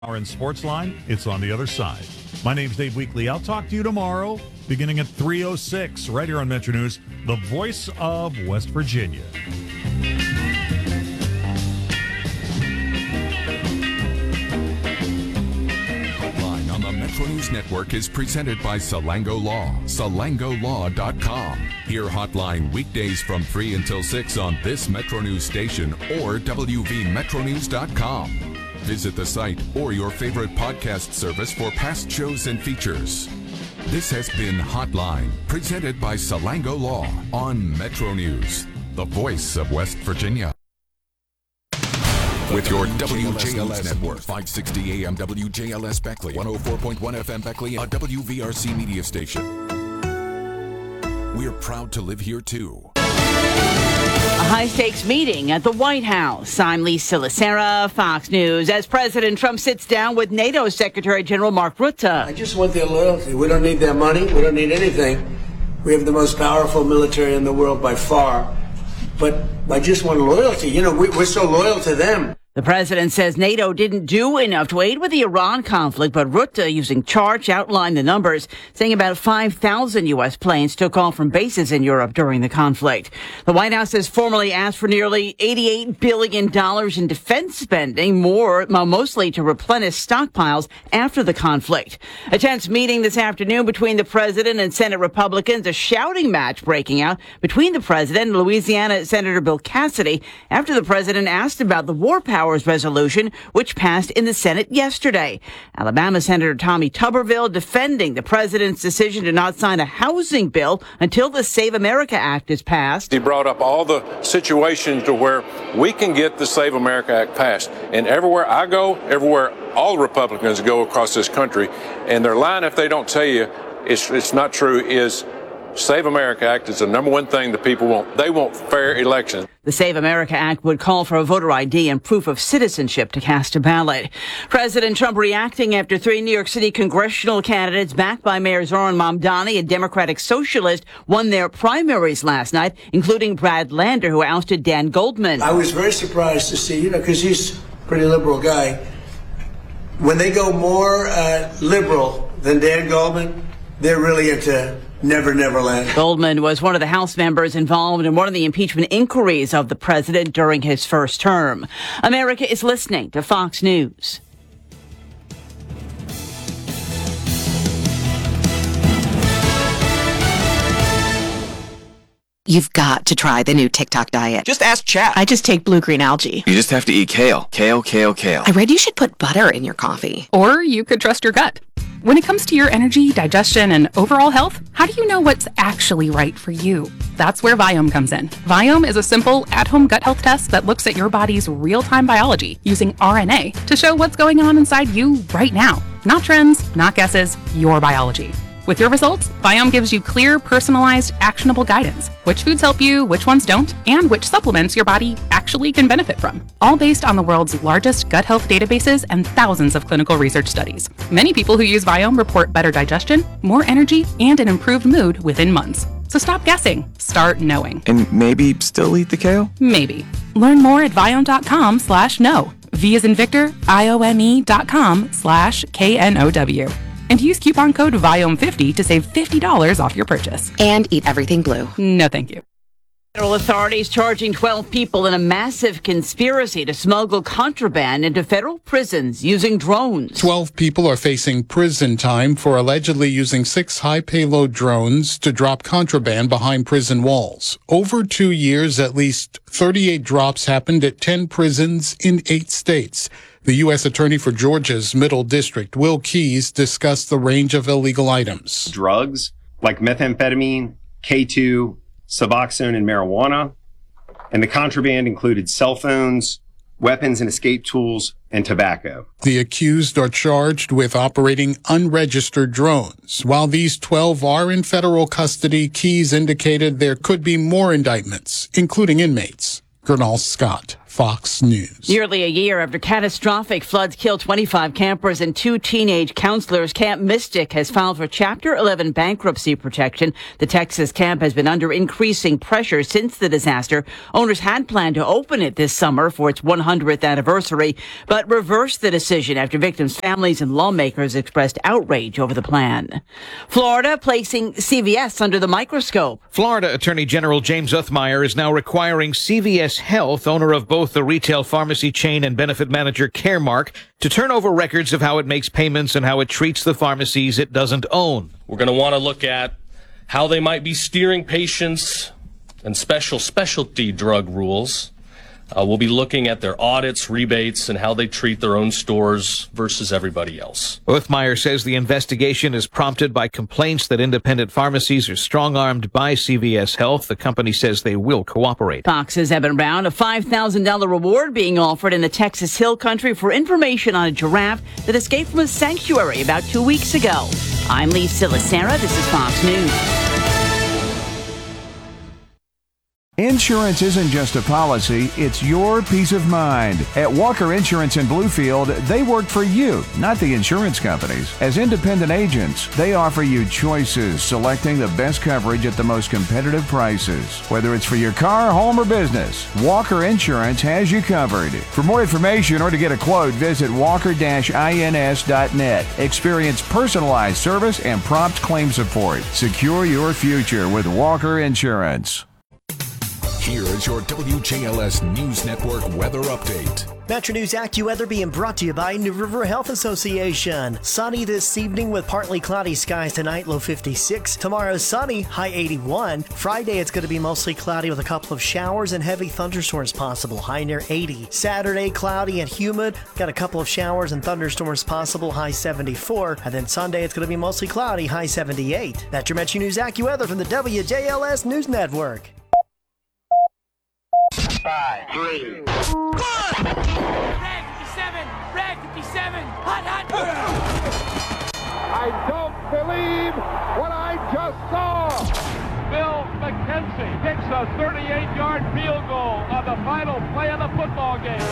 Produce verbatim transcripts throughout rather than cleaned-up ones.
Our in Sportsline, it's on the other side. My name's Dave Weekley. I'll talk to you tomorrow, beginning at three oh six, right here on Metro News, the voice of West Virginia. Hotline on the Metro News Network is presented by Salango Law, salango law dot com. Hear Hotline weekdays from three until six on this Metro News station or w v metro news dot com. Visit the site or your favorite podcast service for past shows and features. This has been Hotline, presented by Salango Law on Metro News, the voice of West Virginia. With your W J L S network, five sixty A M W J L S Beckley, one oh four point one F M Beckley, a W V R C media station. We're proud to live here too. A high-stakes meeting at the White House. I'm Lisa Lacera, Fox News. As President Trump sits down with NATO Secretary General Mark Rutte. I just want their loyalty. We don't need their money. We don't need anything. We have the most powerful military in the world by far. But I just want loyalty. You know, we, we're so loyal to them. The president says NATO didn't do enough to aid with the Iran conflict, but Rutte, using charts, outlined the numbers, saying about five thousand U S planes took off from bases in Europe during the conflict. The White House has formally asked for nearly eighty-eight billion dollars in defense spending, more mostly to replenish stockpiles after the conflict. A tense meeting this afternoon between the president and Senate Republicans, a shouting match breaking out between the president and Louisiana Senator Bill Cassidy after the president asked about the war powers resolution, which passed in the Senate yesterday. Alabama Senator Tommy Tuberville defending the president's decision to not sign a housing bill until the Save America Act is passed. He brought up all the situations to where we can get the Save America Act passed. And everywhere I go, everywhere all Republicans go across this country, and their line, if they don't tell you it's, it's not true, is Save America Act is the number one thing that people want. They want fair elections. The Save America Act would call for a voter I D and proof of citizenship to cast a ballot. President Trump reacting after three New York City congressional candidates backed by Mayor Zohran Mamdani, a Democratic socialist, won their primaries last night, including Brad Lander, who ousted Dan Goldman. I was very surprised to see, you know, because he's a pretty liberal guy. When they go more uh, liberal than Dan Goldman, they're really into Never, never land. Goldman was one of the House members involved in one of the impeachment inquiries of the president during his first term. America is listening to Fox News. You've got to try the new TikTok diet. Just ask Chat. I just take blue-green algae. You just have to eat kale. Kale, kale, kale. I read you should put butter in your coffee. Or you could trust your gut. When it comes to your energy, digestion, and overall health, how do you know what's actually right for you? That's where Viome comes in. Viome is a simple, at-home gut health test that looks at your body's real-time biology using R N A to show what's going on inside you right now. Not trends, not guesses, your biology. With your results, Viome gives you clear, personalized, actionable guidance. Which foods help you, which ones don't, and which supplements your body actually can benefit from. All based on the world's largest gut health databases and thousands of clinical research studies. Many people who use Viome report better digestion, more energy, and an improved mood within months. So stop guessing. Start knowing. And maybe still eat the kale? Maybe. Learn more at Viome.com slash know. V as in Victor, I O M E dot com slash K N O W. And use coupon code Viome fifty to save fifty dollars off your purchase. And eat everything blue. No, thank you. Federal authorities charging twelve people in a massive conspiracy to smuggle contraband into federal prisons using drones. twelve people are facing prison time for allegedly using six high-payload drones to drop contraband behind prison walls. Over two years, at least thirty-eight drops happened at ten prisons in eight states. The U S Attorney for Georgia's Middle District, Will Keyes, discussed the range of illegal items. Drugs like methamphetamine, K two, Suboxone, and marijuana. And the contraband included cell phones, weapons and escape tools, and tobacco. The accused are charged with operating unregistered drones. While these twelve are in federal custody, Keyes indicated there could be more indictments, including inmates. Gernal Scott, Fox News. Nearly a year after catastrophic floods killed twenty-five campers and two teenage counselors, Camp Mystic has filed for Chapter eleven bankruptcy protection. The Texas camp has been under increasing pressure since the disaster. Owners had planned to open it this summer for its one hundredth anniversary, but reversed the decision after victims' families and lawmakers expressed outrage over the plan. Florida placing C V S under the microscope. Florida Attorney General James Othmeyer is now requiring C V S Health, owner of both the retail pharmacy chain and benefit manager Caremark, to turn over records of how it makes payments and how it treats the pharmacies it doesn't own. We're going to want to look at how they might be steering patients and special specialty drug rules. Uh, we'll be looking at their audits, rebates, and how they treat their own stores versus everybody else. Othmeyer says the investigation is prompted by complaints that independent pharmacies are strong-armed by C V S Health. The company says they will cooperate. Fox's Evan Brown, a five thousand dollars reward being offered in the Texas Hill Country for information on a giraffe that escaped from a sanctuary about two weeks ago. I'm Lee Silasera. This is Fox News. Insurance isn't just a policy, it's your peace of mind. At Walker Insurance in Bluefield, they work for you, not the insurance companies. As independent agents, they offer you choices, selecting the best coverage at the most competitive prices. Whether it's for your car, home, or business, Walker Insurance has you covered. For more information or to get a quote, visit walker dash ins dot net. Experience personalized service and prompt claim support. Secure your future with Walker Insurance. Here is your W J L S News Network weather update. Metro News AccuWeather being brought to you by New River Health Association. Sunny this evening with partly cloudy skies tonight, low fifty-six. Tomorrow sunny, high eighty-one. Friday it's going to be mostly cloudy with a couple of showers and heavy thunderstorms possible, high near eighty. Saturday cloudy and humid, got a couple of showers and thunderstorms possible, high seventy-four. And then Sunday it's going to be mostly cloudy, high seventy-eight. That's your Metro News AccuWeather from the W J L S News Network. Five, three, one. Red fifty-seven, red fifty-seven, hot, hot. I don't believe what I just saw. Bill McKenzie kicks a thirty-eight-yard field goal on the final play of the football game.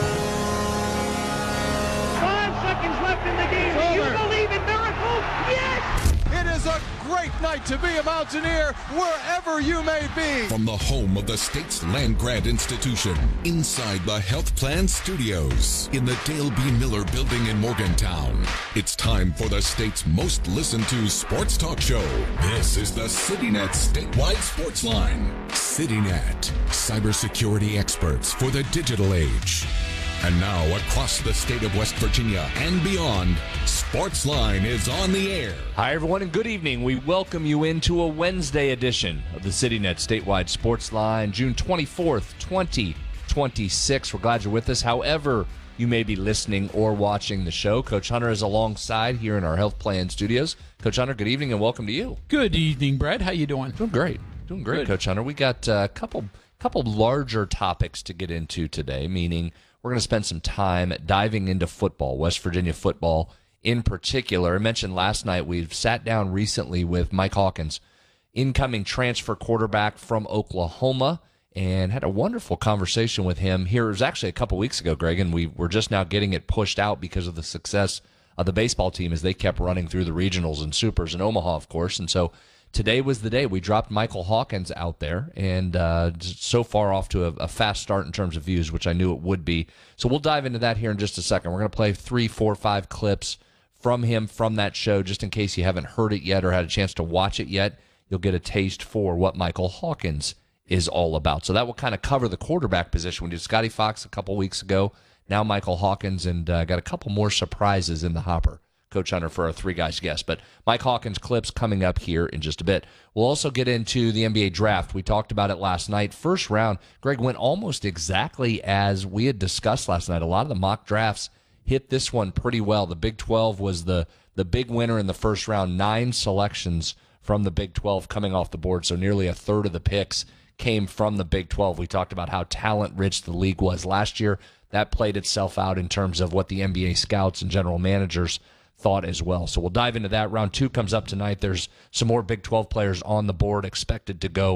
Five seconds left in the game. Do you believe in miracles? Yes! It is a great night to be a Mountaineer, wherever you may be. From the home of the state's land-grant institution, inside the Health Plan Studios, in the Dale B. Miller Building in Morgantown, it's time for the state's most listened-to sports talk show. This is the CityNet Statewide Sports Line. CityNet, cybersecurity experts for the digital age. And now, across the state of West Virginia and beyond, Sportsline is on the air. Hi, everyone, and good evening. We welcome you into a Wednesday edition of the CityNet Statewide Sportsline, June twenty-fourth, twenty twenty-six. We're glad you're with us. However you may be listening or watching the show, Coach Hunter is alongside here in our Health Plan Studios. Coach Hunter, good evening, and welcome to you. Good evening, Brad. How you doing? Doing great. Doing great, good. Coach Hunter. We got a couple, couple larger topics to get into today, meaning we're going to spend some time diving into football, West Virginia football in particular. I mentioned last night we've sat down recently with Mike Hawkins, incoming transfer quarterback from Oklahoma, and had a wonderful conversation with him here. It was actually a couple weeks ago, Greg, and we were just now getting it pushed out because of the success of the baseball team as they kept running through the regionals and supers in Omaha, of course. And so today was the day we dropped Michael Hawkins out there, and uh, so far off to a, a fast start in terms of views, which I knew it would be. So we'll dive into that here in just a second. We're going to play three, four, five clips from him from that show, just in case you haven't heard it yet or had a chance to watch it yet. You'll get a taste for what Michael Hawkins is all about. So that will kind of cover the quarterback position. We did Scotty Fox a couple weeks ago, now Michael Hawkins, and uh, got a couple more surprises in the hopper, Coach Hunter, for our three guys guest. But Mike Hawkins clips coming up here in just a bit. We'll also get into the N B A draft. We talked about it last night. First round, Greg, went almost exactly as we had discussed last night. A lot of the mock drafts hit this one pretty well. The Big twelve was the, the big winner in the first round. Nine selections from the Big twelve coming off the board, so nearly a third of the picks came from the Big twelve. We talked about how talent-rich the league was last year. That played itself out in terms of what the N B A scouts and general managers thought as well. So we'll dive into that. Round two comes up tonight. There's some more Big twelve players on the board expected to go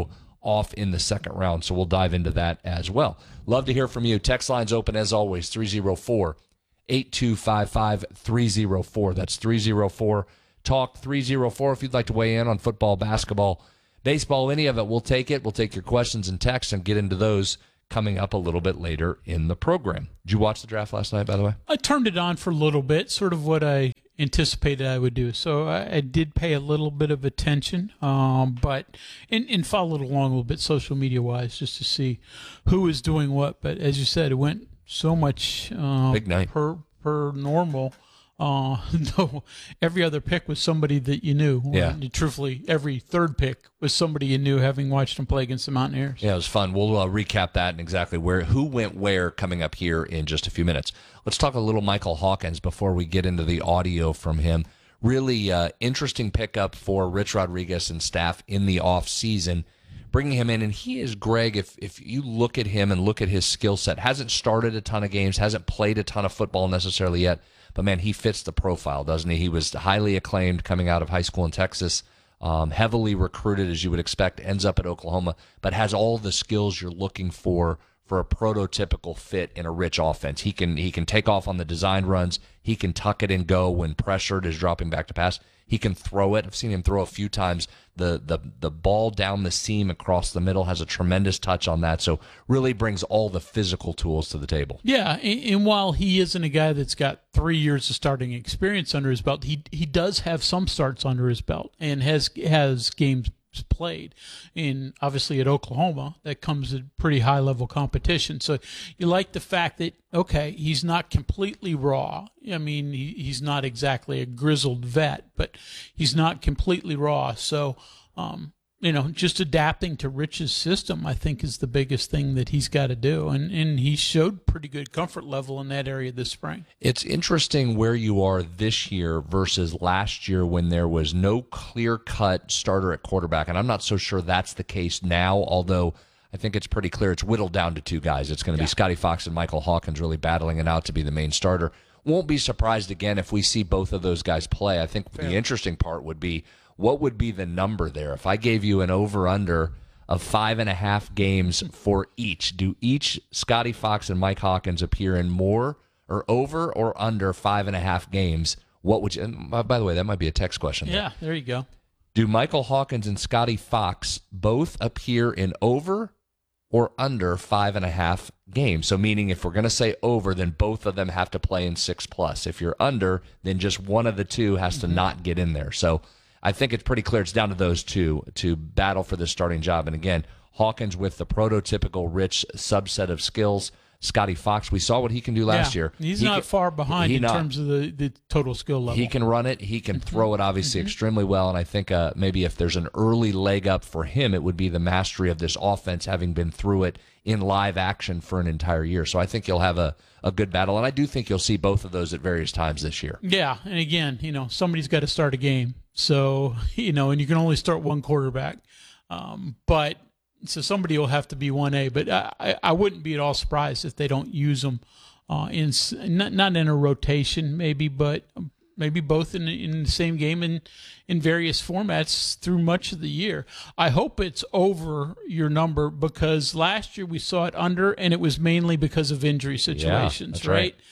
off in the second round. So we'll dive into that as well. Love to hear from you. Text line's open as always, three oh four, eight two five five, three oh four. That's three oh four, talk three oh four. If you'd like to weigh in on football, basketball, baseball, any of it, we'll take it. We'll take your questions and texts and get into those coming up a little bit later in the program. Did you watch the draft last night, by the way? I turned it on for a little bit, sort of what I anticipated I would do. So I, I did pay a little bit of attention, um, but and, and followed along a little bit social media wise just to see who was doing what. But as you said, it went so much uh, Big night. per per normal. Uh, no, every other pick was somebody that you knew. Yeah. And truthfully, every third pick was somebody you knew, having watched them play against the Mountaineers. Yeah, it was fun. We'll uh, recap that and exactly where who went where coming up here in just a few minutes. Let's talk a little Michael Hawkins before we get into the audio from him. Really uh, interesting pickup for Rich Rodriguez and staff in the offseason, bringing him in. And he is, Greg, if, if you look at him and look at his skill set, hasn't started a ton of games, hasn't played a ton of football necessarily yet, but, man, he fits the profile, doesn't he? He was highly acclaimed coming out of high school in Texas, um, heavily recruited, as you would expect, ends up at Oklahoma, but has all the skills you're looking for for a prototypical fit in a Rich offense. He can he can take off on the design runs. He can tuck it and go when pressured is dropping back to pass. He can throw it. I've seen him throw a few times. The the the ball down the seam across the middle has a tremendous touch on that. So really brings all the physical tools to the table. Yeah, and, and while he isn't a guy that's got three years of starting experience under his belt, he he does have some starts under his belt and has has games played. And obviously at Oklahoma, that comes at pretty high level competition. So you like the fact that, okay, he's not completely raw. I mean, he, he's not exactly a grizzled vet, but he's not completely raw. So, um, you know, just adapting to Rich's system, I think, is the biggest thing that he's got to do. And, and he showed pretty good comfort level in that area this spring. It's interesting where you are this year versus last year when there was no clear-cut starter at quarterback. And I'm not so sure that's the case now, although I think it's pretty clear it's whittled down to two guys. It's going to yeah. be Scotty Fox and Michael Hawkins really battling it out to be the main starter. Won't be surprised again if we see both of those guys play. I think Fair. the interesting part would be, what would be the number there? If I gave you an over-under of five and a half games for each, do each Scotty Fox and Mike Hawkins appear in more or over or under five and a half games? What would you? And by the way, that might be a text question. Yeah, there, there you go. Do Michael Hawkins and Scotty Fox both appear in over or under five and a half games? So meaning if we're going to say over, then both of them have to play in six plus. If you're under, then just one of the two has to mm-hmm. not get in there. So I think it's pretty clear it's down to those two to battle for the starting job. And again, Hawkins with the prototypical Rich subset of skills. Scotty Fox, we saw what he can do last yeah, year. He's he not can, far behind in not, terms of the, the total skill level. He can run it. He can throw it, obviously, mm-hmm. extremely well. And I think uh, maybe if there's an early leg up for him, it would be the mastery of this offense, having been through it in live action for an entire year. So I think you'll have a, a good battle. And I do think you'll see both of those at various times this year. Yeah, and again, you know, somebody's got to start a game. So, you know, and you can only start one quarterback. Um, but so somebody will have to be one A. But I, I wouldn't be at all surprised if they don't use them uh, in not, not in a rotation maybe, but maybe both in in the same game in, in various formats through much of the year. I hope it's over your number because last year we saw it under, and it was mainly because of injury situations, yeah, right? right?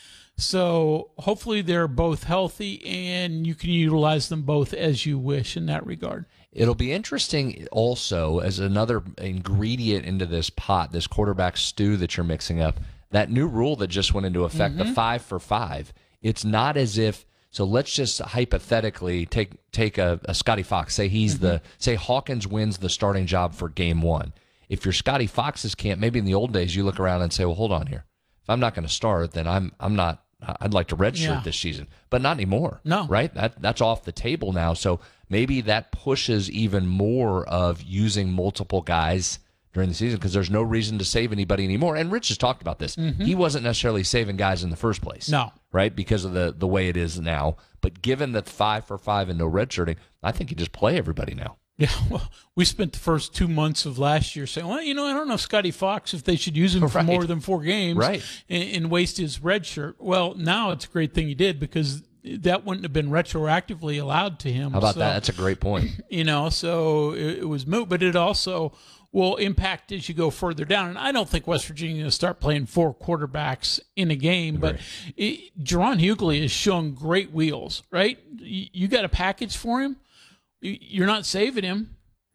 So hopefully they're both healthy and you can utilize them both as you wish in that regard. It'll be interesting also as another ingredient into this pot, this quarterback stew that you're mixing up, that new rule that just went into effect, mm-hmm. the five for five. It's not as if, so let's just hypothetically take take a, a Scotty Fox, say he's mm-hmm. the, say Hawkins wins the starting job for game one. If you're Scotty Fox's camp, maybe in the old days you look around and say, well, hold on here. If I'm not going to start, then I'm I'm not, I'd like to redshirt yeah. this season, but not anymore. No. Right? That That's off the table now. So maybe that pushes even more of using multiple guys during the season because there's no reason to save anybody anymore. And Rich has talked about this. Mm-hmm. He wasn't necessarily saving guys in the first place. No. Right? Because of the, the way it is now. But given that five for five and no redshirting, I think you just play everybody now. Yeah, well, we spent the first two months of last year saying, well, you know, I don't know if Scotty Fox, if they should use him right. for more than four games right. and, and waste his red shirt. Well, now it's a great thing he did because that wouldn't have been retroactively allowed to him. How about so, that? That's a great point. You know, so it, it was moot, but it also will impact as you go further down. And I don't think West Virginia is going to start playing four quarterbacks in a game, but it, Jerron Hughley has shown great wheels, right? You, you got a package for him. You're not saving him.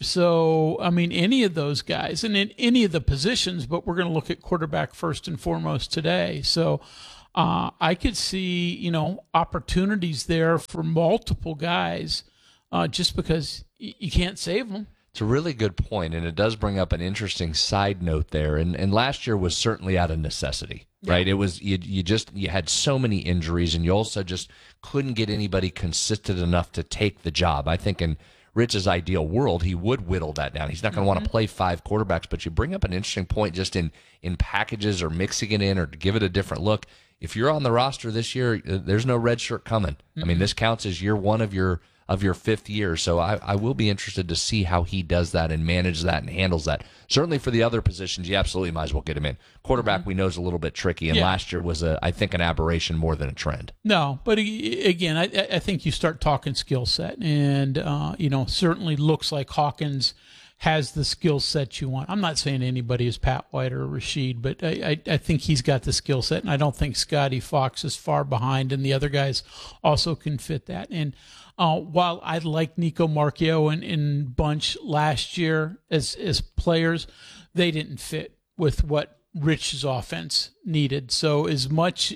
So, I mean, any of those guys and in any of the positions, but we're going to look at quarterback first and foremost today. So uh, I could see, you know, opportunities there for multiple guys uh, just because y- you can't save them. It's a really good point, and it does bring up an interesting side note there. And and last year was certainly out of necessity, right? Yeah. It was you you just you had so many injuries, and you also just couldn't get anybody consistent enough to take the job. I think in Rich's ideal world, he would whittle that down. He's not going to mm-hmm. want to play five quarterbacks, but you bring up an interesting point just in in packages or mixing it in or to give it a different look. If you're on the roster this year, there's no red shirt coming. Mm-hmm. I mean, this counts as year one of your of your fifth year. So I, I will be interested to see how he does that and manages that and handles that. Certainly for the other positions, you absolutely might as well get him in. Quarterback, mm-hmm. we know, is a little bit tricky, and yeah. last year was, a, I think, an aberration more than a trend. No, but again, I, I think you start talking skill set, and, uh, you know, certainly looks like Hawkins has the skill set you want. I'm not saying anybody is Pat White or Rashid, but I, I, I think he's got the skill set, and I don't think Scotty Fox is far behind, and the other guys also can fit that. And uh, while I like Nico Marchio and, and Bunch last year as as players, they didn't fit with what Rich's offense needed. So as much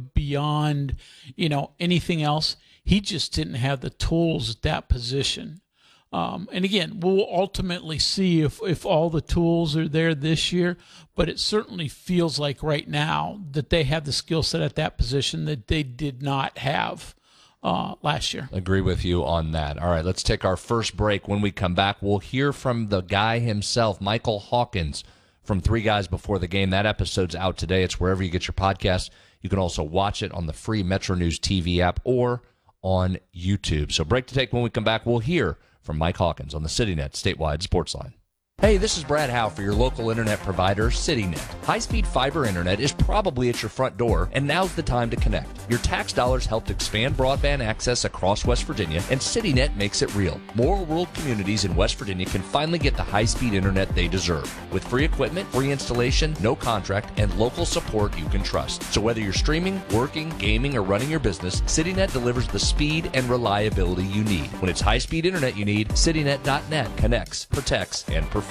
beyond, you know, anything else, he just didn't have the tools at that position. Um, and again, we'll ultimately see if, if all the tools are there this year, but it certainly feels like right now that they have the skill set at that position that they did not have uh, last year. Agree with you on that. All right, let's take our first break. When we come back, we'll hear from the guy himself, Michael Hawkins, from Three Guys Before the Game. That episode's out today. It's wherever you get your podcasts. You can also watch it on the free Metro News T V app or on YouTube. So break to take. When we come back, we'll hear from Mike Hawkins on the CityNet Statewide Sports Line. Hey, this is Brad Howe for your local internet provider, CityNet. High-speed fiber internet is probably at your front door, and now's the time to connect. Your tax dollars helped expand broadband access across West Virginia, and CityNet makes it real. More rural communities in West Virginia can finally get the high-speed internet they deserve. With free equipment, free installation, no contract, and local support you can trust. So whether you're streaming, working, gaming, or running your business, CityNet delivers the speed and reliability you need. When it's high-speed internet you need, CityNet dot net connects, protects, and perfects.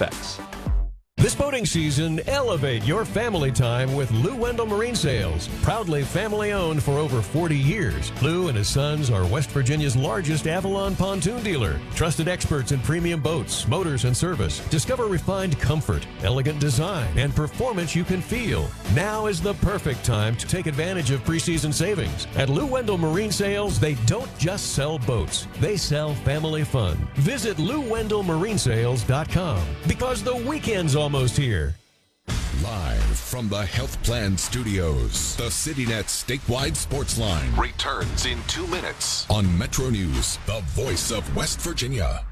This boating season, elevate your family time with Lou Wendell Marine Sales. Proudly family-owned for over forty years, Lou and his sons are West Virginia's largest Avalon pontoon dealer. Trusted experts in premium boats, motors, and service. Discover refined comfort, elegant design, and performance you can feel. Now is the perfect time to take advantage of preseason savings. At Lou Wendell Marine Sales, they don't just sell boats. They sell family fun. Visit Lou Wendell Marine Sales dot com because the weekend's almost here. Live from the Health Plan Studios, the CityNet Statewide Sports Line returns in two minutes on Metro News, the voice of West Virginia.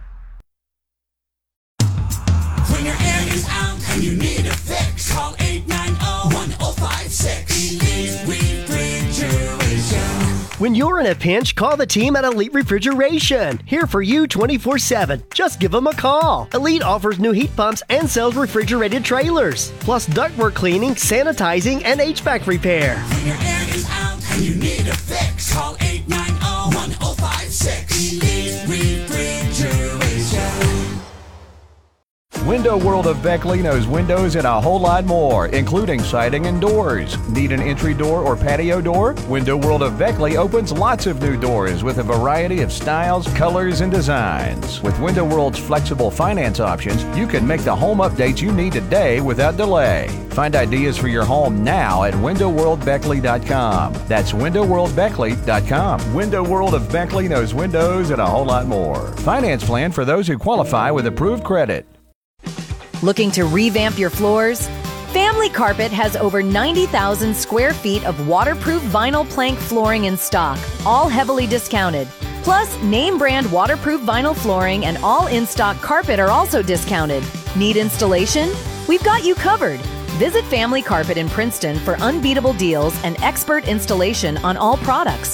When your air is out and you need a fix, call eight nine zero, one zero five six. Elite Refrigeration. When you're in a pinch, call the team at Elite Refrigeration. Here for you twenty-four seven. Just give them a call. Elite offers new heat pumps and sells refrigerated trailers, plus ductwork cleaning, sanitizing, and H V A C repair. When your air is out and you need a fix, call eight nine zero, one zero five six. Elite Refrigeration. Window World of Beckley knows windows and a whole lot more, including siding and doors. Need an entry door or patio door? Window World of Beckley opens lots of new doors with a variety of styles, colors, and designs. With Window World's flexible finance options, you can make the home updates you need today without delay. Find ideas for your home now at window world beckley dot com. That's window world beckley dot com. Window World of Beckley knows windows and a whole lot more. Finance plan for those who qualify with approved credit. Looking to revamp your floors? Family Carpet has over ninety thousand square feet of waterproof vinyl plank flooring in stock, all heavily discounted. Plus, name brand waterproof vinyl flooring and all in-stock carpet are also discounted. Need installation? We've got you covered. Visit Family Carpet in Princeton for unbeatable deals and expert installation on all products.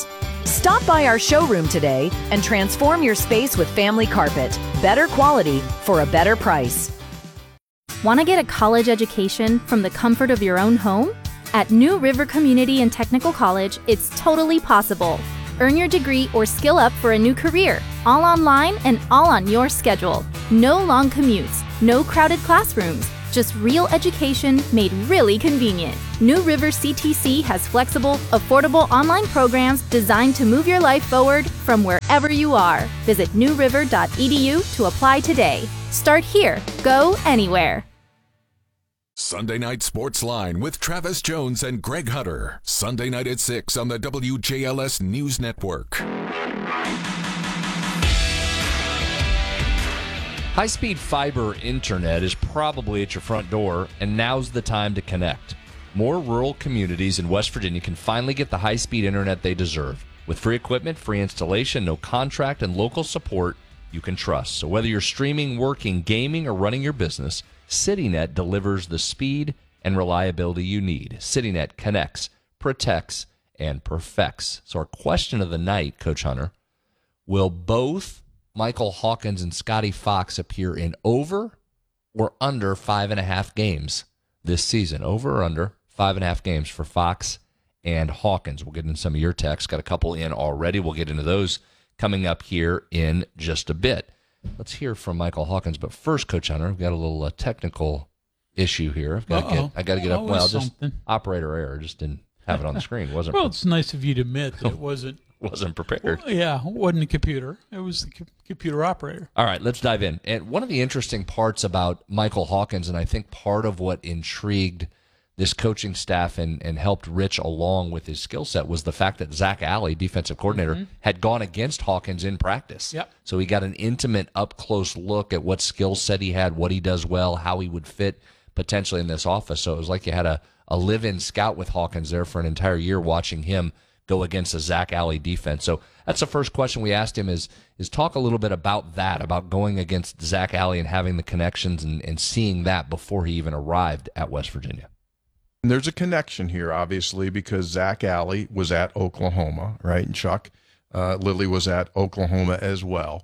Stop by our showroom today and transform your space with Family Carpet. Better quality for a better price. Want to get a college education from the comfort of your own home? At New River Community and Technical College, it's totally possible. Earn your degree or skill up for a new career, all online and all on your schedule. No long commutes, no crowded classrooms, just real education made really convenient. New River C T C has flexible, affordable online programs designed to move your life forward from wherever you are. Visit new river dot e d u to apply today. Start here, go anywhere. Sunday Night Sports Line with Travis Jones and Greg Hutter. Sunday night at six on the W J L S News Network. High-speed fiber internet is probably at your front door, and now's the time to connect. More rural communities in West Virginia can finally get the high-speed internet they deserve. With free equipment, free installation, no contract, and local support you can trust. So whether you're streaming, working, gaming, or running your business, CityNet delivers the speed and reliability you need. CityNet connects, protects, and perfects. So our question of the night, Coach Hunter, will both Michael Hawkins and Scotty Fox appear in over or under five and a half games this season? Over or under five and a half games for Fox and Hawkins? We'll get into some of your texts. Got a couple in already. We'll get into those coming up here in just a bit. Let's hear from Michael Hawkins. But first, Coach Hunter, I've got a little uh, technical issue here. I've got to get, I got to get up. Well, just something. Operator error. Just didn't have it on the screen. Wasn't. Well, it's nice of you to admit that it wasn't. Wasn't prepared. Well, yeah, it wasn't a computer. It was the co- computer operator. All right, let's dive in. And one of the interesting parts about Michael Hawkins, and I think part of what intrigued this coaching staff and, and helped Rich along with his skill set was the fact that Zach Alley, defensive coordinator, mm-hmm. had gone against Hawkins in practice. Yep. So he got an intimate, up-close look at what skill set he had, what he does well, how he would fit potentially in this office. So it was like you had a, a live-in scout with Hawkins there for an entire year watching him go against the Zach Alley defense. So that's the first question we asked him is is talk a little bit about that, about going against Zach Alley and having the connections and, and seeing that before he even arrived at West Virginia. And there's a connection here, obviously, because Zach Alley was at Oklahoma, right? And Chuck uh, Lilly was at Oklahoma as well.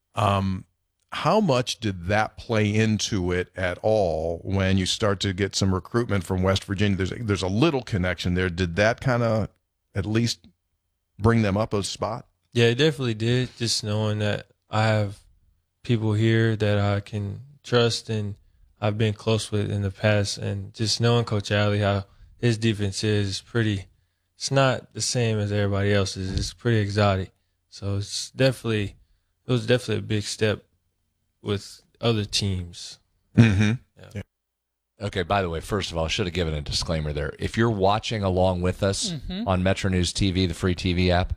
Um, how much did that play into it at all when you start to get some recruitment from West Virginia? There's a, there's a little connection there. Did that kind of at least bring them up a spot? Yeah, it definitely did. Just knowing that I have people here that I can trust and I've been close with in the past, and just knowing Coach Alley, how his defense is pretty, it's not the same as everybody else's. It's pretty exotic. So it's definitely, it was definitely a big step with other teams. Mm-hmm. Yeah. Okay, by the way, first of all, I should have given a disclaimer there. If you're watching along with us mm-hmm. on Metro News T V, the free T V app,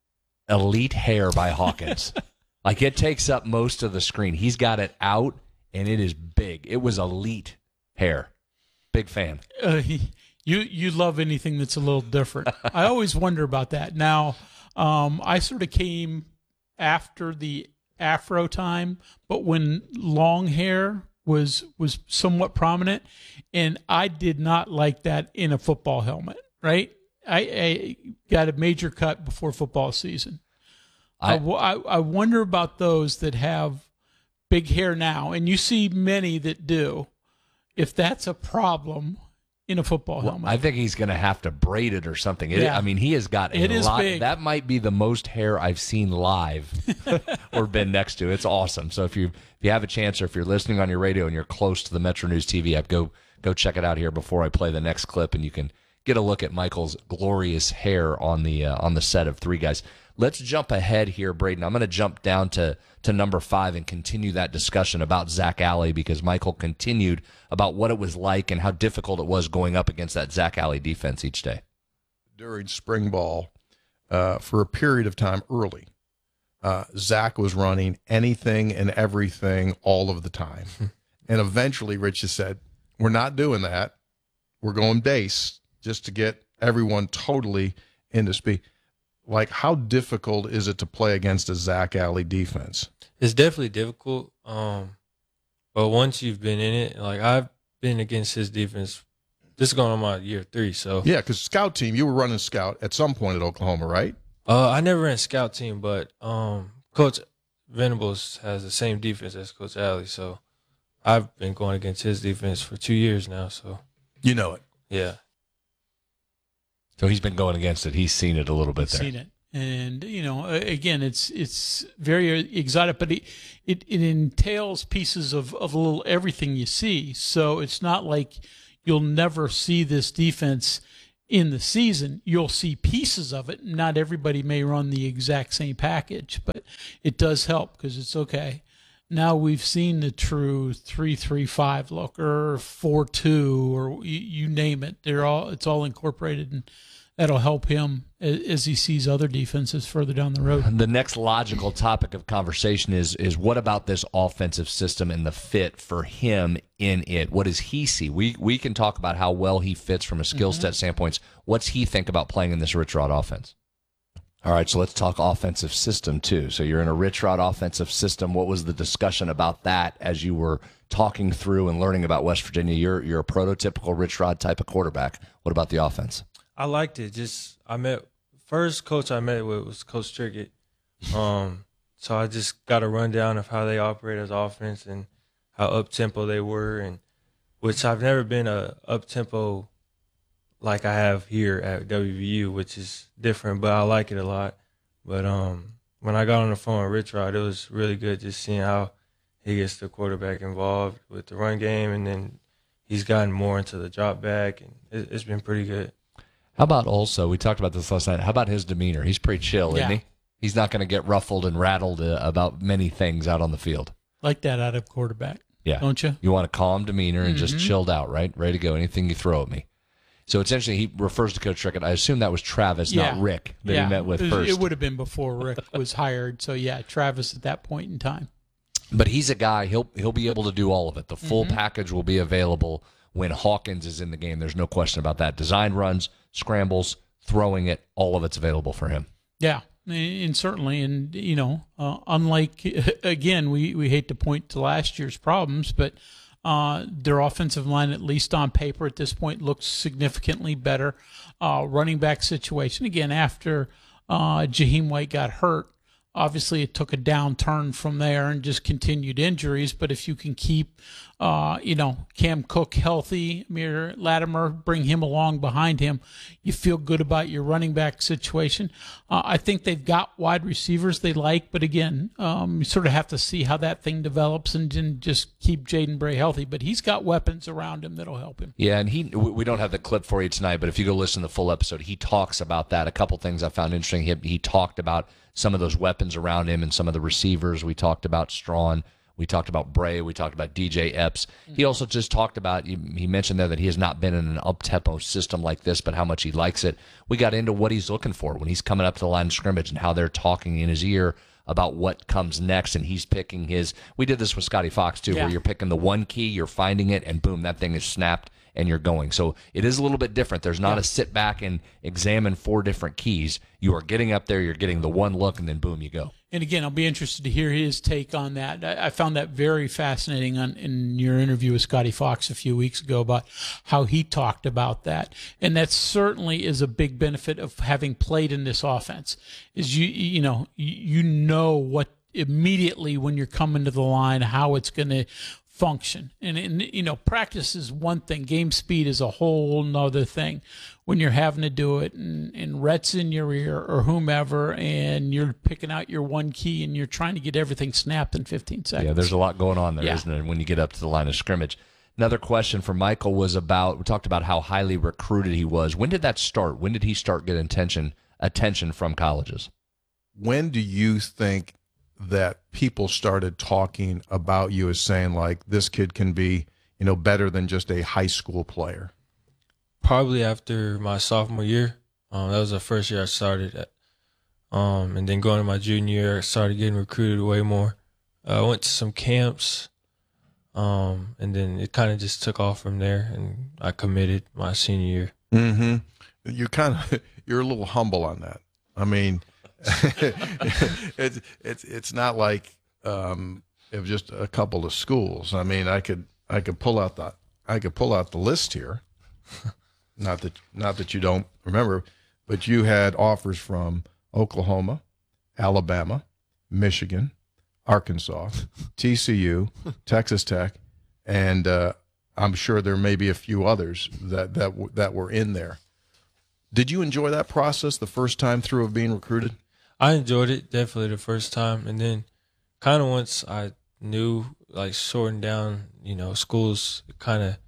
elite hair by Hawkins. Like, it takes up most of the screen. He's got it out, and it is big. It was elite hair. Big fan. Uh, he, you you love anything that's a little different. I always wonder about that. Now, um, I sort of came after the afro time, but when long hair was was somewhat prominent, and I did not like that in a football helmet, right? I, I got a major cut before football season. I, I, I wonder about those that have big hair now, and you see many that do, if that's a problem in a football well, helmet. I think he's going to have to braid it or something. It, yeah. I mean, he has got a it is lot. Big. That might be the most hair I've seen live or been next to. It's awesome. So if you if you have a chance, or if you're listening on your radio and you're close to the Metro News T V app, go go check it out here before I play the next clip, and you can get a look at Michael's glorious hair on the uh, on the set of Three Guys. Let's jump ahead here, Braden. I'm going to jump down to, to number five and continue that discussion about Zach Alley, because Michael continued about what it was like and how difficult it was going up against that Zach Alley defense each day. During spring ball, uh, for a period of time early, uh, Zach was running anything and everything all of the time. And eventually Rich just said, we're not doing that. We're going base just to get everyone totally into speed. Like, how difficult is it to play against a Zach Alley defense? It's definitely difficult. Um, but once you've been in it, like I've been against his defense, this is going on my year three. So yeah, because scout team, you were running scout at some point at Oklahoma, right? Uh, I never ran scout team, but um, Coach Venables has the same defense as Coach Alley, so I've been going against his defense for two years now. So you know it, yeah. So he's been going against it. He's seen it a little bit there. Seen it, and you know, again, it's it's very exotic, but it it, it entails pieces of of a little everything you see. So it's not like you'll never see this defense in the season. You'll see pieces of it. Not everybody may run the exact same package, but it does help because it's okay. Now we've seen the true three three five look or four two or you, you name it. They're all it's all incorporated, and that'll help him as, as he sees other defenses further down the road. The next logical topic of conversation is is what about this offensive system and the fit for him in it? What does he see? We we can talk about how well he fits from a skill set mm-hmm. standpoint. What's he think about playing in this Rich Rod offense? All right, so let's talk offensive system too. So you're in a Rich Rod offensive system. What was the discussion about that as you were talking through and learning about West Virginia? You're you're a prototypical Rich Rod type of quarterback. What about the offense? I liked it. Just I met first coach I met with was Coach Trickett. Um, so I just got a rundown of how they operate as offense and how up tempo they were, and which I've never been a up tempo like I have here at W V U, which is different, but I like it a lot. But um, when I got on the phone with Rich Rod, it was really good just seeing how he gets the quarterback involved with the run game, and then he's gotten more into the drop back, and it, it's been pretty good. How about also, we talked about this last night, how about his demeanor? He's pretty chill, yeah. isn't he? He's not going to get ruffled and rattled uh, about many things out on the field. Like that out of quarterback, yeah. don't you? You want a calm demeanor and mm-hmm. just chilled out, right? Ready to go, anything you throw at me. So it's interesting, he refers to Coach Trickett. I assume that was Travis, yeah. not Rick, that yeah. he met with it was, first. It would have been before Rick was hired. So, yeah, Travis at that point in time. But he's a guy, he'll he'll be able to do all of it. The full mm-hmm. package will be available when Hawkins is in the game. There's no question about that. Design runs, scrambles, throwing it, all of it's available for him. Yeah, and certainly. And, you know, uh, unlike, again, we, we hate to point to last year's problems, but Uh, their offensive line, at least on paper at this point, looks significantly better. Uh, running back situation, again, after uh, Jaheim White got hurt, obviously it took a downturn from there and just continued injuries. But if you can keep, uh, you know, Cam Cook healthy, Amir Latimer, bring him along behind him, you feel good about your running back situation. Uh, I think they've got wide receivers they like, but again, um, you sort of have to see how that thing develops and, and just keep Jaden Bray healthy. But he's got weapons around him that'll help him. Yeah, and he we don't have the clip for you tonight, but if you go listen to the full episode, he talks about that. A couple things I found interesting. He, he talked about some of those weapons around him and some of the receivers. We talked about Strawn. We talked about Bray. We talked about D J Epps. He also just talked about, he mentioned there that he has not been in an up-tempo system like this, but how much he likes it. We got into what he's looking for when he's coming up to the line of scrimmage and how they're talking in his ear about what comes next, and he's picking his, we did this with Scotty Fox too, yeah. where you're picking the one key, you're finding it, and boom, that thing is snapped and you're going. So it is a little bit different. There's not yeah. a sit back and examine four different keys. You are getting up there, you're getting the one look, and then boom, you go. And again, I'll be interested to hear his take on that. I, I found that very fascinating on, in your interview with Scotty Fox a few weeks ago about how he talked about that. And that certainly is a big benefit of having played in this offense. Is you you know you know what immediately when you're coming to the line how it's going to function. And, and, you know, practice is one thing. Game speed is a whole nother thing when you're having to do it and, and Rhett's in your ear or whomever, and you're picking out your one key and you're trying to get everything snapped in fifteen seconds. Yeah, there's a lot going on there, yeah. isn't there, when you get up to the line of scrimmage. Another question for Michael was about, we talked about how highly recruited he was. When did that start? When did he start getting attention, attention from colleges? When do you think that people started talking about you as saying, like, this kid can be, you know, better than just a high school player? Probably after my sophomore year. Um, that was the first year I started at. Um, and then going to my junior year, I started getting recruited way more. Uh, I went to some camps, um, and then it kind of just took off from there, and I committed my senior year. Mm-hmm. You kind of, you're a little humble on that. I mean, it's it's it's not like um, it was just a couple of schools. I mean, I could I could pull out the I could pull out the list here. Not that not that you don't remember, but you had offers from Oklahoma, Alabama, Michigan, Arkansas, T C U, Texas Tech, and uh, I'm sure there may be a few others that that w- that were in there. Did you enjoy that process the first time through of being recruited? I enjoyed it definitely the first time, and then kind of once I knew, like, sorting down, you know, schools kind of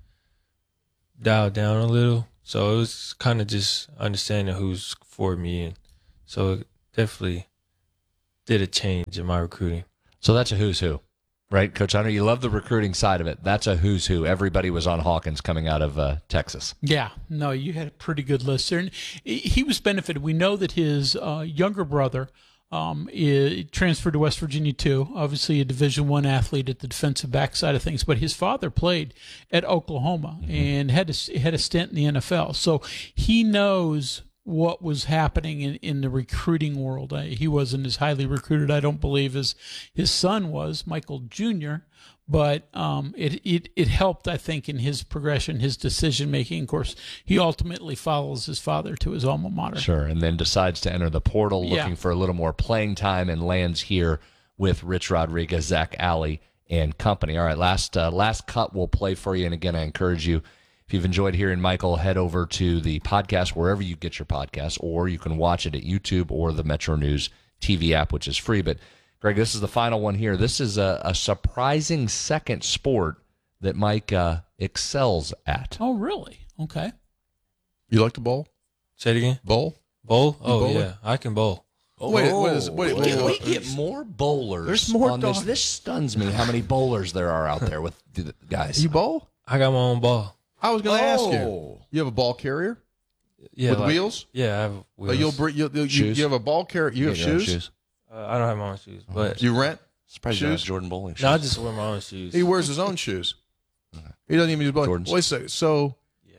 dialed down a little. So it was kind of just understanding who's for me, and so it definitely did a change in my recruiting. So that's a who's who, right, Coach Hunter? You love the recruiting side of it. That's a who's who. Everybody was on Hawkins coming out of uh, Texas. Yeah, no, you had a pretty good list there. And he was benefited. We know that his uh, younger brother um, i- transferred to West Virginia too. Obviously, a Division One athlete at the defensive back side of things. But his father played at Oklahoma mm-hmm. and had a, had a stint in the N F L, so he knows what was happening in, in the recruiting world. Uh, he wasn't as highly recruited, I don't believe, as his son was, Michael Junior, but um, it, it, it helped, I think, in his progression, his decision-making. Of course, he ultimately follows his father to his alma mater. Sure, and then decides to enter the portal looking Yeah. for a little more playing time and lands here with Rich Rodriguez, Zach Alley, and company. All right, last, uh, last cut we'll play for you, and again, I encourage you, if you've enjoyed hearing Michael, head over to the podcast wherever you get your podcasts, or you can watch it at YouTube or the Metro News T V app, which is free. But, Greg, this is the final one here. This is a, a surprising second sport that Mike uh, excels at. Oh, really? Okay. You like to bowl? Say it again. Bowl? Bowl? You Oh, bowling? yeah. I can bowl. Oh, Wait, what is- wait, wait, Can wait, we get more bowlers There's more on this? dog- This stuns me how many bowlers there are out there with the guys. You bowl? I got my own ball. I was going to ask Oh. you. You have a ball carrier? Yeah, With like- wheels? Yeah, I have Oh, wheels. you'll bring, you, you, Shoes? you have a ball carrier. You have get your own shoes? Uh, I don't have my own shoes, but Do you rent Surprised you don't have shoes? Jordan bowling shoes. no, I just wear my own shoes. He wears his own shoes. He doesn't even use bowling. Jordans. Wait a second. So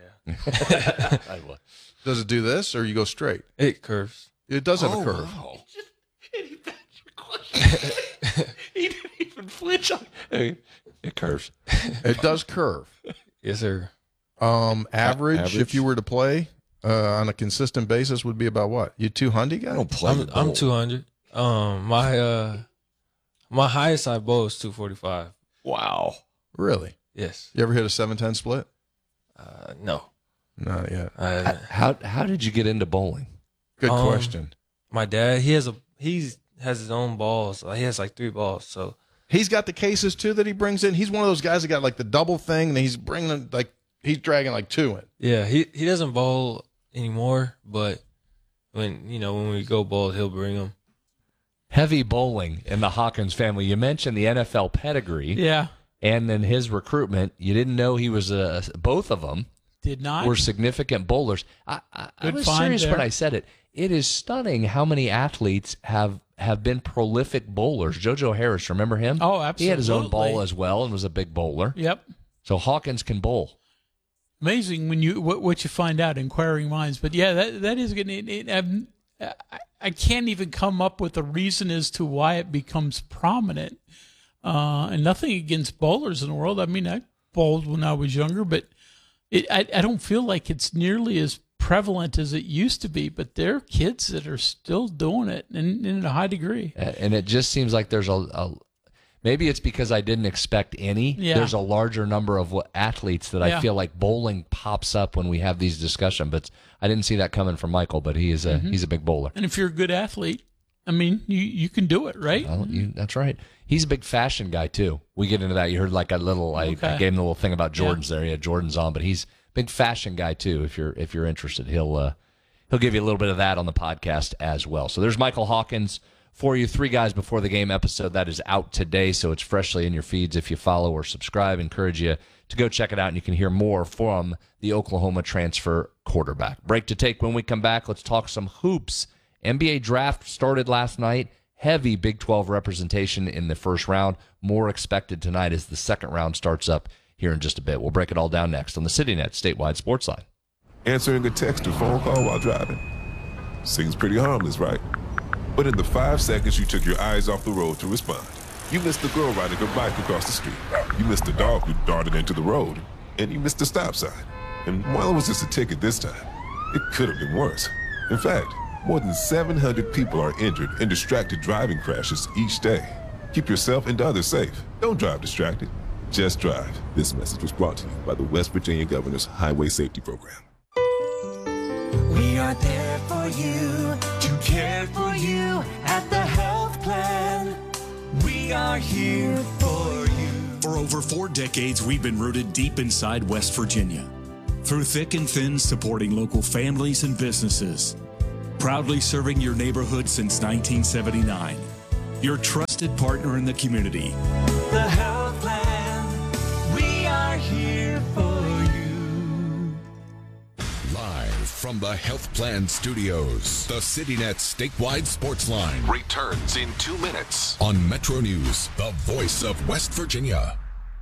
I would. does it do this or you go straight? It curves. It does have Oh, a curve. wow. He didn't even flinch on it. It curves. It does curve. Yes, sir. Um, average, average? if you were to play uh, on a consistent basis, would be about what? You two hundred guy? I don't play I'm, the I'm bowl. two hundred. Um, my uh, my highest I bowl is two forty-five. Wow. Really? Yes. You ever hit a seven ten split? Uh, no. Not yet. Uh, How how did you get into bowling? Good Um, question. my dad, he has a he's has his own balls. Like, he has like three balls. So He's got the cases too that he brings in. He's one of those guys that got like the double thing, and he's bringing them like he's dragging like two in. yeah, he he doesn't bowl anymore. But when you know when we go bowl, he'll bring them. Heavy bowling in the Hawkins family. You mentioned the N F L pedigree. Yeah. And then his recruitment. You didn't know he was a, both of them Did not. were significant bowlers. I, I, I Good was find serious there. when I said it. It is stunning how many athletes have, have been prolific bowlers. JoJo Harris, remember him? Oh, He had his own ball absolutely. as well and was a big bowler. Yep. So Hawkins can bowl. Amazing when you what, what you find out, inquiring minds. But yeah, that that is good. It, it, I'm- I, I can't even come up with a reason as to why it becomes prominent. Uh, and nothing against bowlers in the world. I mean, I bowled when I was younger, but it I, I don't feel like it's nearly as prevalent as it used to be. But there are kids that are still doing it, and in a high degree. And it just seems like there's a, a maybe it's because I didn't expect any. Yeah. There's a larger number of what, athletes that Yeah. I feel like bowling pops up when we have these discussions. But I didn't see that coming from Michael. But he is a Mhm. he's a big bowler. And if you're a good athlete, I mean, you you can do it, right? Well, you, that's right. He's a big fashion guy too. We get into that. You heard like a little. I, Okay. I gave him a little thing about Yeah. Jordans there. He had Jordans on, but he's a big fashion guy too. If you're if you're interested, he'll uh, he'll give you a little bit of that on the podcast as well. So there's Michael Hawkins for you. Three Guys Before the Game episode that is out today, so it's freshly in your feeds. If you follow or subscribe, encourage you to go check it out, and you can hear more from the Oklahoma transfer quarterback. Break to take. When we come back, let's talk some hoops. N B A draft started last night. Heavy Big twelve representation in the first round. More expected tonight as the second round starts up here in just a bit. We'll break it all down next on the CityNet Statewide Sports Line. Answering a text or phone call while driving. Seems pretty harmless, right? But in the five seconds you took your eyes off the road to respond, you missed the girl riding her bike across the street. You missed the dog who darted into the road. And you missed the stop sign. And while it was just a ticket this time, it could have been worse. In fact, More than seven hundred people are injured in distracted driving crashes each day. Keep yourself and others safe. Don't drive distracted. Just drive. This message was brought to you by the West Virginia Governor's Highway Safety Program. We are there for you, to care for you at the health plan. We are here for you. For over four decades, we've been rooted deep inside West Virginia. Through thick and thin, supporting local families and businesses. Proudly serving your neighborhood since nineteen seventy-nine. Your trusted partner in the community. The health plan, we are here for you. Live from the Health Plan Studios, the CityNet statewide sports line returns in two minutes on Metro News, the voice of West Virginia.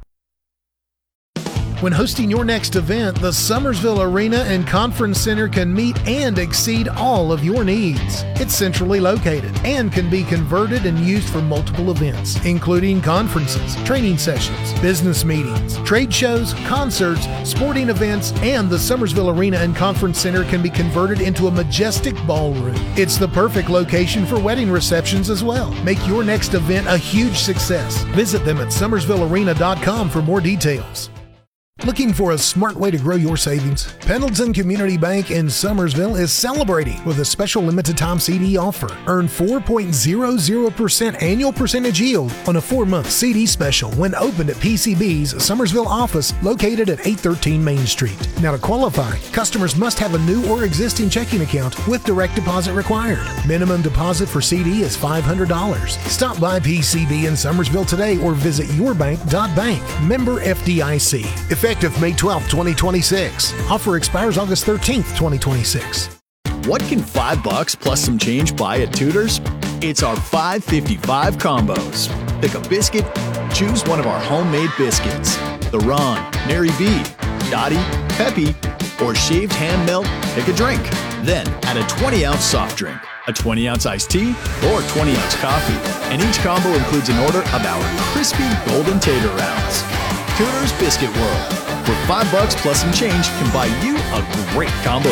When hosting your next event, the Summersville Arena and Conference Center can meet and exceed all of your needs. It's centrally located and can be converted and used for multiple events, including conferences, training sessions, business meetings, trade shows, concerts, sporting events, and the Summersville Arena and Conference Center can be converted into a majestic ballroom. It's the perfect location for wedding receptions as well. Make your next event a huge success. Visit them at summersville arena dot com for more details. Looking for a smart way to grow your savings? Pendleton Community Bank in Summersville is celebrating with a special limited time C D offer. Earn four point zero zero percent annual percentage yield on a four-month C D special when opened at P C B's Summersville office located at eight thirteen Main Street. Now to qualify, customers must have a new or existing checking account with direct deposit required. Minimum deposit for C D is five hundred dollars. Stop by P C B in Summersville today or visit your bank dot bank. Member F D I C. Effective May twelfth, twenty twenty-six. Offer expires August thirteenth, twenty twenty-six. What can five bucks plus some change buy at Tudor's? It's our five fifty-five combos. Pick a biscuit, choose one of our homemade biscuits. The Ron, Mary B, Dottie, Peppy, or shaved ham melt, pick a drink. Then add a twenty ounce soft drink, a twenty ounce iced tea, or twenty ounce coffee. And each combo includes an order of our crispy golden tater rounds. Tudor's Biscuit World, where five bucks plus some change can buy you a great combo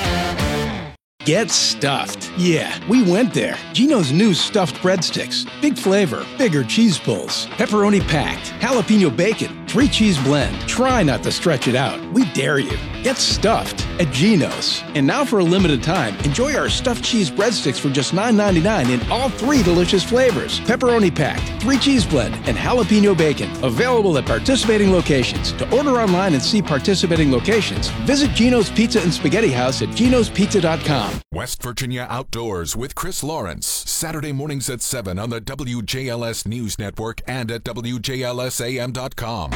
deal. Get stuffed. Yeah, we went there. Gino's new stuffed breadsticks. Big flavor, bigger cheese pulls, pepperoni packed, jalapeno bacon, three cheese blend. Try not to stretch it out. We dare you. Get stuffed at Gino's. And now for a limited time, enjoy our stuffed cheese breadsticks for just nine ninety-nine in all three delicious flavors. Pepperoni packed, three cheese blend, and jalapeno bacon. Available at participating locations. To order online and see participating locations, visit Gino's Pizza and Spaghetti House at ginos pizza dot com. West Virginia Outdoors with Chris Lawrence, Saturday mornings at seven on the W J L S News Network and at W J L S A M dot com.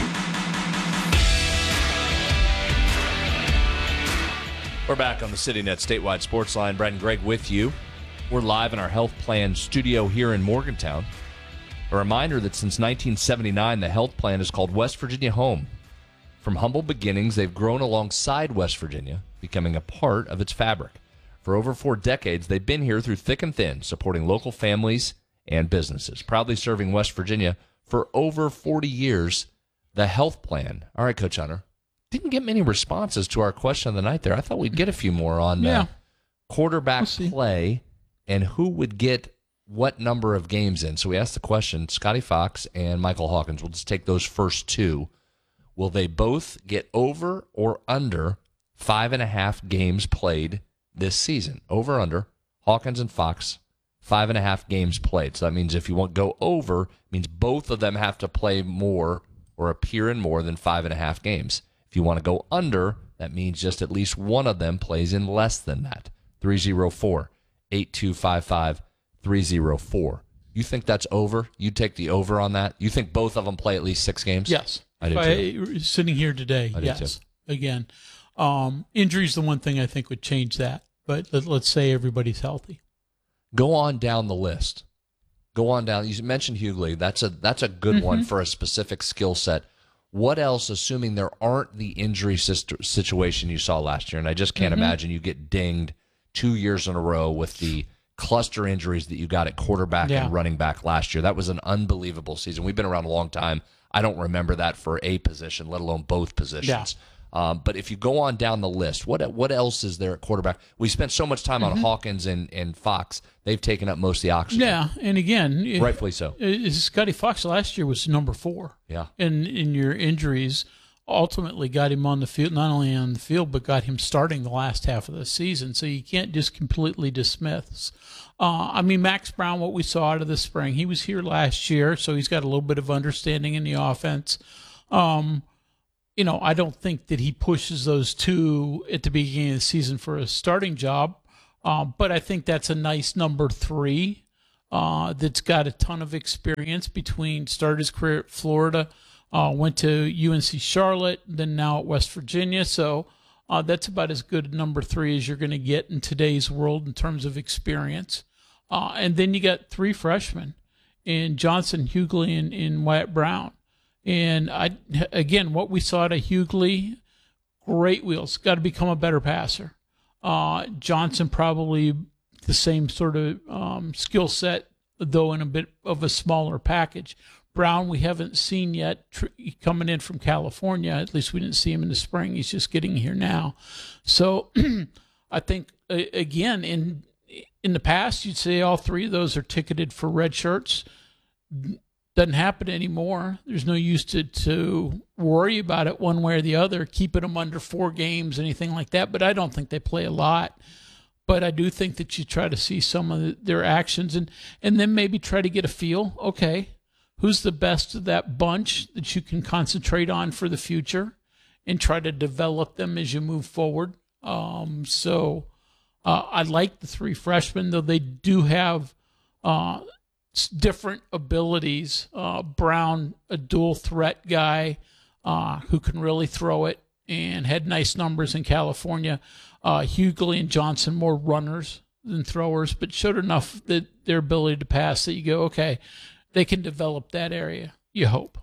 We're back on the CityNet statewide sports line. Brett and Greg with you. We're live in our health plan studio here in Morgantown. A reminder that since nineteen seventy-nine, the health plan is called West Virginia Home. From humble beginnings, they've grown alongside West Virginia, becoming a part of its fabric. For over four decades, they've been here through thick and thin, supporting local families and businesses. Proudly serving West Virginia for over forty years, the health plan. All right, Coach Hunter. Didn't get many responses to our question of the night there. I thought we'd get a few more on Yeah. uh, quarterback play and who would get what number of games in. So we asked the question, Scotty Fox and Michael Hawkins. We'll just take those first two. Will they both get over or under five and a half games played this season? Over, under, Hawkins and Fox, five and a half games played. So that means if you want to go over, it means both of them have to play more or appear in more than five and a half games. If you want to go under, that means just at least one of them plays in less than that. three oh four, eight two five five, three oh four. You think that's over? You take the over on that? You think both of them play at least six games? Yes. I do If too. I, sitting here today, I do yes. too. Again, um, injury's the one thing I think would change that. But let, let's say everybody's healthy. Go on down the list. Go on down. You mentioned Hughley. That's a that's a good Mm-hmm. one for a specific skill set. What else, assuming there aren't the injury situ- situation you saw last year, and I just can't Mhm. imagine you get dinged two years in a row with the cluster injuries that you got at quarterback Yeah. and running back last year. That was an unbelievable season. We've been around a long time. I don't remember that for a position, let alone both positions. Um, but if you go on down the list, what what else is there at quarterback? We spent so much time Mm-hmm. on Hawkins and, and Fox. They've taken up most of the oxygen. Yeah, and again, it- rightfully so. it- Scotty Fox last year was number four. Yeah. And in your injuries ultimately got him on the field, not only on the field, but got him starting the last half of the season. So you can't just completely dismiss. Uh, I mean, Max Brown, what we saw out of the spring, he was here last year, so he's got a little bit of understanding in the offense. Um, you know, I don't think that he pushes those two at the beginning of the season for a starting job, um, but I think that's a nice number three uh, that's got a ton of experience between started his career at Florida, uh, went to U N C Charlotte, then now at West Virginia. So uh, that's about as good a number three as you're going to get in today's world in terms of experience. Uh, and then you got three freshmen in Johnson, Hughley, and, and Wyatt Brown. And I, again, what we saw to Hughley, great wheels, got to become a better passer. Uh, Johnson probably the same sort of um, skill set, though in a bit of a smaller package. Brown, we haven't seen yet, tr- coming in from California. At least we didn't see him in the spring. He's just getting here now. So I think, uh, again, in in the past, you'd say all three of those are ticketed for red shirts. Doesn't happen anymore. There's no use to, to worry about it one way or the other, keeping them under four games, anything like that. But I don't think they play a lot. But I do think that you try to see some of the, their actions and, and then maybe try to get a feel, okay, who's the best of that bunch that you can concentrate on for the future and try to develop them as you move forward. Um, so uh, I like the three freshmen, though they do have uh, – different abilities. Uh, Brown, a dual threat guy uh, who can really throw it and had nice numbers in California. Uh, Hughley and Johnson, more runners than throwers, but showed enough that their ability to pass that you go, okay, they can develop that area, you hope.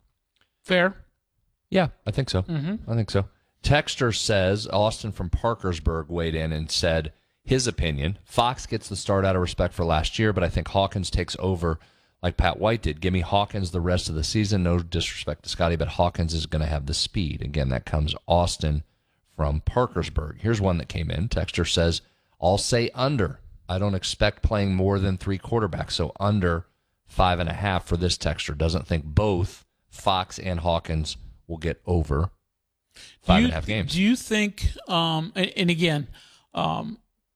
Fair? Yeah, I think so. Mm-hmm. I think so. Texter says, Austin from Parkersburg weighed in and said, his opinion, Fox gets the start out of respect for last year, but I think Hawkins takes over like Pat White did. Give me Hawkins the rest of the season. No disrespect to Scotty, but Hawkins is going to have the speed. Again, that comes Austin from Parkersburg. Here's one that came in. Texter says, I'll say under. I don't expect playing more than three quarterbacks, so under five and a half for this texter. Doesn't think both Fox and Hawkins will get over five you, and a half games. Do you think, um, and, and again, um,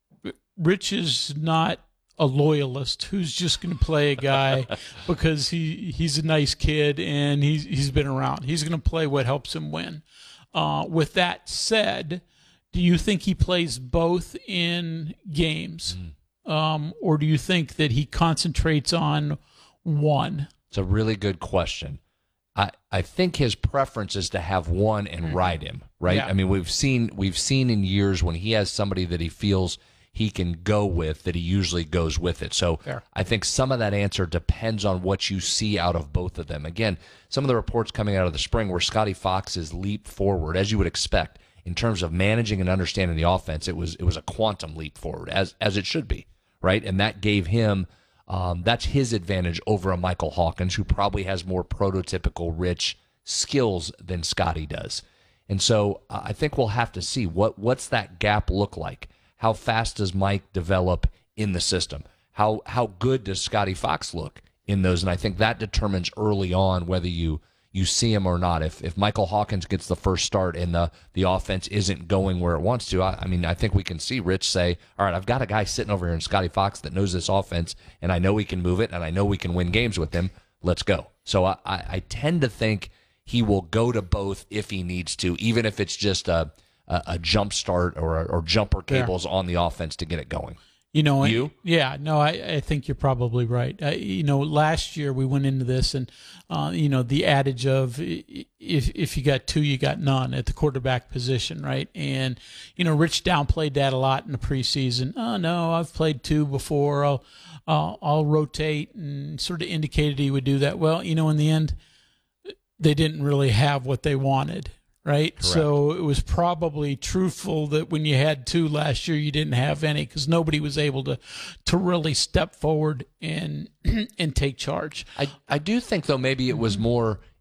Rich is not a loyalist who's just going to play a guy because he, he's a nice kid and he's he's been around. He's going to play what helps him win. Uh, with that said, do you think he plays both in games, mm. um, or do you think that he concentrates on one? It's a really good question. I, I think his preference is to have one and ride him, right? Yeah. I mean, we've seen we've seen in years when he has somebody that he feels he can go with, that he usually goes with it. So Fair. I think some of that answer depends on what you see out of both of them. Again, some of the reports coming out of the spring where Scotty Fox's leap forward, as you would expect, in terms of managing and understanding the offense, it was it was a quantum leap forward, as as it should be, right? And that gave him, um, that's his advantage over a Michael Hawkins, who probably has more prototypical Rich skills than Scotty does. And so uh, I think we'll have to see what what's that gap look like. How fast does Mike develop in the system? How how good does Scotty Fox look in those? And I think that determines early on whether you you see him or not. If if Michael Hawkins gets the first start and the the offense isn't going where it wants to, I, I mean, I think we can see Rich say, all right, I've got a guy sitting over here in Scotty Fox that knows this offense, and I know we can move it, and I know we can win games with him. Let's go. So I, I, I tend to think he will go to both if he needs to, even if it's just a a, a jump start or or jumper cables yeah. on the offense to get it going. You know, you? Yeah, no, I, I think you're probably right. I, you know, last year we went into this and, uh, you know, the adage of if if you got two, you got none at the quarterback position, right? And, you know, Rich downplayed that a lot in the preseason. Oh, no, I've played two before. I'll, uh, I'll rotate, and sort of indicated he would do that. Well, you know, in the end, they didn't really have what they wanted. Right. Correct. So it was probably truthful that when you had two last year, you didn't have any because nobody was able to to really step forward and and take charge. I, I do think, though, maybe it was more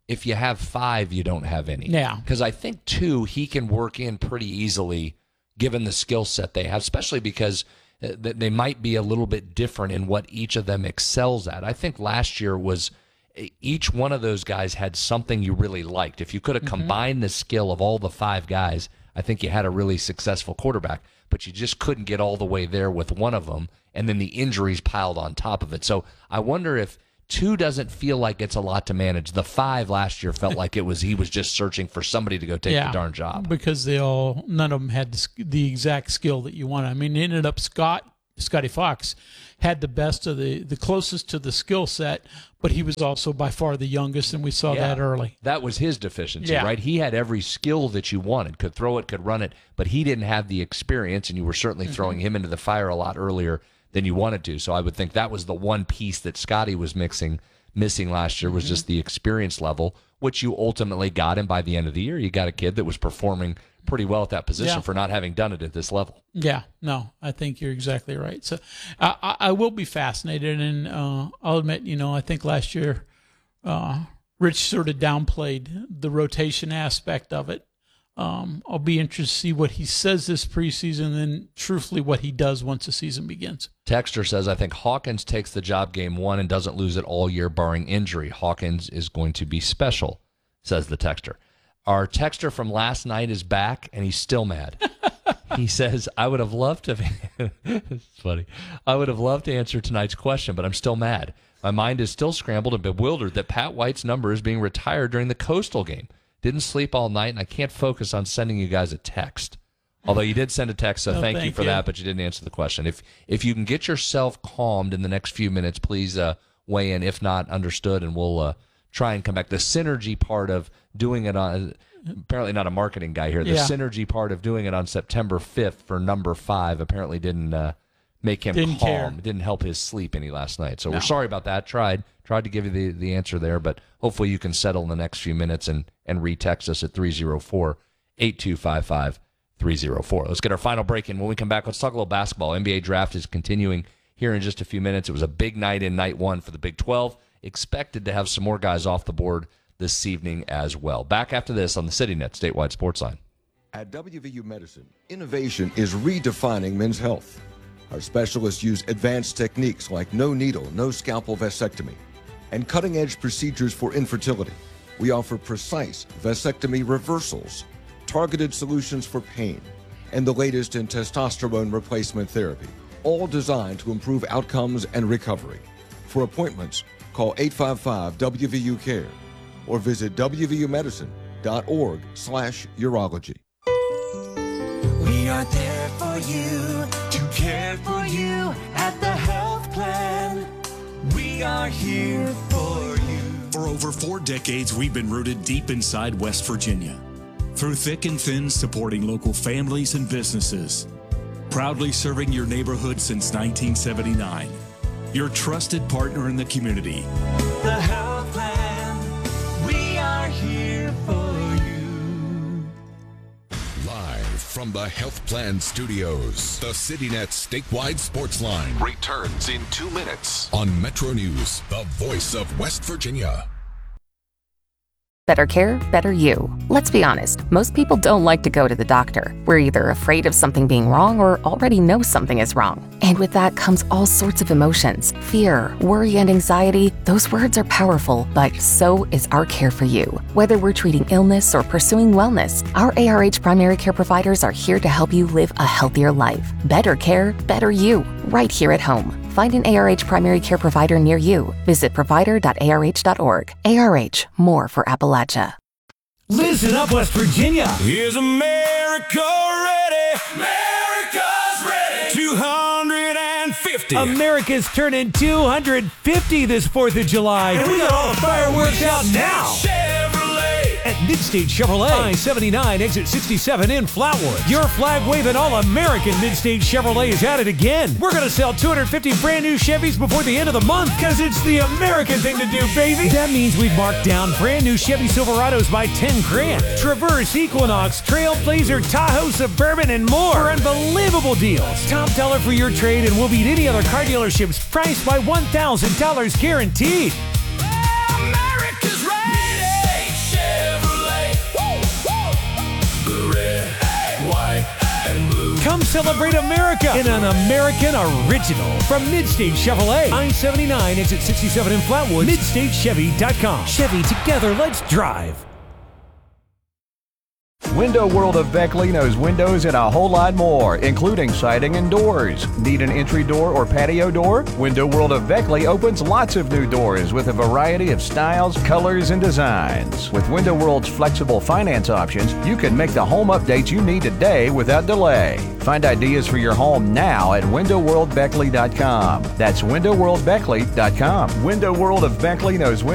If you have five, you don't have any. Yeah. Because I think two, he can work in pretty easily given the skill set they have, especially because they might be a little bit different in what each of them excels at. I think last year was each one of those guys had something you really liked. If you could have mm-hmm. combined the skill of all the five guys, I think you had a really successful quarterback, but you just couldn't get all the way there with one of them, and then the injuries piled on top of it. So I wonder if two doesn't feel like it's a lot to manage. The five last year felt like it was he was just searching for somebody to go take yeah, the darn job. Because they all, none of them had the, the exact skill that you want. I mean, it ended up Scott, Scotty Fox had the best of the, the closest to the skill set, but he was also by far the youngest, and we saw Yeah, that early. That was his deficiency, Yeah. right? He had every skill that you wanted, could throw it, could run it, but he didn't have the experience, and you were certainly Mm-hmm. throwing him into the fire a lot earlier than you wanted to. So I would think that was the one piece that Scotty was mixing, missing last year was Mhm. just the experience level, which you ultimately got, and by the end of the year, you got a kid that was performing pretty well at that position Yeah. for not having done it at this level. Yeah, no, I think you're exactly right. So I, I, I will be fascinated, and uh, I'll admit, you know, I think last year uh, Rich sort of downplayed the rotation aspect of it. Um, I'll be interested to see what he says this preseason, and then truthfully what he does once the season begins. Texter says, I think Hawkins takes the job game one and doesn't lose it all year barring injury. Hawkins is going to be special, says the texter. Our texter from last night is back, and he's still mad. He says, I would have loved to it's funny. I would have loved to answer tonight's question, but I'm still mad. My mind is still scrambled and bewildered that Pat White's number is being retired during the Coastal game. Didn't sleep all night, and I can't focus on sending you guys a text. Although you did send a text, so No, thank, thank you for you. that, but you didn't answer the question. If if you can get yourself calmed in the next few minutes, please uh, weigh in. If not, understood, and we'll uh, try and come back. The synergy part of doing it on, apparently not a marketing guy here, the Yeah. synergy part of doing it on September fifth for number five apparently didn't uh, make him Didn't calm. care. It didn't help his sleep any last night. So No. we're sorry about that. Tried tried to give you the, the answer there, but hopefully you can settle in the next few minutes and, and re-text us at three oh four, eight two five five, three oh four. Let's get our final break in. When we come back, let's talk a little basketball. N B A draft is continuing here in just a few minutes. It was a big night in night one for the Big twelve. Expected to have some more guys off the board this evening as well. Back after this on the CityNet Statewide Sports Line. At W V U Medicine, innovation is redefining men's health. Our specialists use advanced techniques like no needle, no scalpel vasectomy, and cutting-edge procedures for infertility. We offer precise vasectomy reversals, targeted solutions for pain, and the latest in testosterone replacement therapy, all designed to improve outcomes and recovery. For appointments, call eight five five W V U care or visit w v u medicine dot org slash urology. We are there for you, to care for you at the health plan. We are here for you. For over four decades, we've been rooted deep inside West Virginia. Through thick and thin, supporting local families and businesses. Proudly serving your neighborhood since nineteen seventy-nine. Your trusted partner in the community. The health plan. We are here for you. Live from the Health Plan Studios, the CityNet Statewide Sports Line returns in two minutes on Metro News, the voice of West Virginia. Better care, better you. Let's be honest, most people don't like to go to the doctor. We're either afraid of something being wrong or already know something is wrong. And with that comes all sorts of emotions. Fear, worry, and anxiety. Those words are powerful, but so is our care for you. Whether we're treating illness or pursuing wellness, our A R H primary care providers are here to help you live a healthier life. Better care, better you. Right here at home. Find an A R H primary care provider near you. Visit provider dot a r h dot org. A R H, more for Appalachia. Listen up, West Virginia. Is America ready? America's ready. two hundred fifty. America's turning two hundred fifty this fourth of July. And we got all the fireworks out now. At Midstate Chevrolet, I seventy-nine, exit sixty-seven in Flatwood. Your flag-waving all-American Midstate Chevrolet is at it again. We're going to sell two hundred fifty brand new Chevys before the end of the month because it's the American thing to do, baby. That means we've marked down brand new Chevy Silverados by ten grand. Traverse, Equinox, Trailblazer, Tahoe, Suburban, and more for unbelievable deals. Top dollar for your trade and we'll beat any other car dealership's price by one thousand dollars guaranteed. America's ready. Celebrate America in an American original from Midstate Chevrolet. I seventy-nine, exit sixty-seven in Flatwood. mid state chevy dot com. Chevy, together, let's drive. Window World of Beckley knows windows and a whole lot more, including siding and doors. Need an entry door or patio door? Window World of Beckley opens lots of new doors with a variety of styles, colors, and designs. With Window World's flexible finance options, you can make the home updates you need today without delay. Find ideas for your home now at window world beckley dot com. That's window world beckley dot com. Window World of Beckley knows